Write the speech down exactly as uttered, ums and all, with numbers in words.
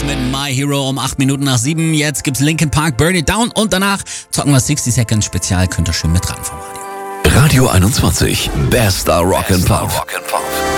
mit My Hero um acht Minuten nach sieben. Jetzt gibt's Linkin Park, Burn It Down und danach zocken wir sixty Seconds Spezial. Könnt ihr schön mit ran vom Radio. Radio einundzwanzig, Bester Rock and Pop.